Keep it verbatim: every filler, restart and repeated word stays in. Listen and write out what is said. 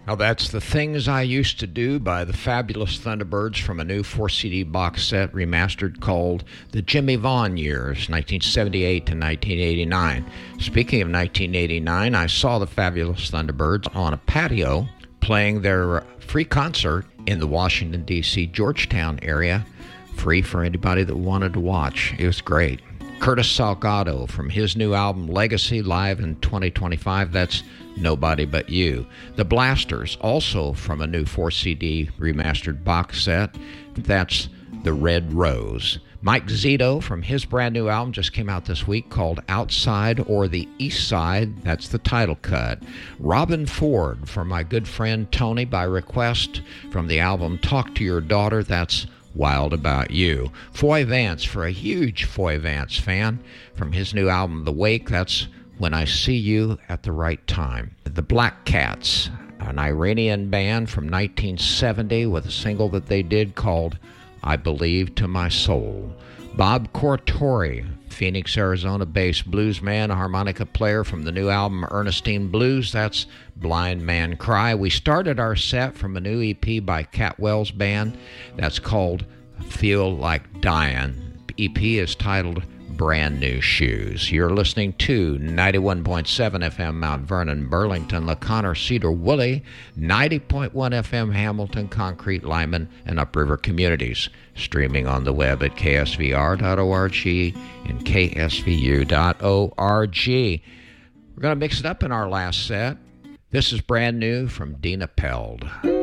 Now that's The Things I Used to Do by the Fabulous Thunderbirds from a new four C D box set remastered called The Jimmy Vaughn Years, nineteen seventy-eight to nineteen eighty-nine. Speaking of nineteen eighty-nine, I saw the Fabulous Thunderbirds on a patio playing their free concert in the Washington, D C, Georgetown area, free for anybody that wanted to watch. It was great. Curtis Salgado from his new album Legacy, live in twenty twenty-five, that's Nobody But You. The Blasters, also from a new four C D remastered box set, that's The Red Rose. Mike Zito from his brand new album just came out this week called Outside or the East Side, that's the title cut. Robin Ford from my good friend Tony by request from the album Talk to Your Daughter, that's Wild About You. Foy Vance, for a huge Foy Vance fan, from his new album The Wake, that's When I See You at the Right Time. The Black Cats, an Iranian band from nineteen seventy with a single that they did called I Believe to My Soul. Bob Cortori, Phoenix, Arizona-based blues man, harmonica player from the new album Ernestine Blues, that's Blind Man Cry. We started our set from a new E P by Cat Wells Band that's called Feel Like Dying. E P is titled Brand New Shoes. You're listening to ninety-one point seven F M Mount Vernon, Burlington, LaConner, Cedar Woolley, ninety point one F M Hamilton, Concrete, Lyman, and Upriver communities. Streaming on the web at K S V R dot org and K S V U dot org. We're going to mix it up in our last set. This is brand new from Dina Peld.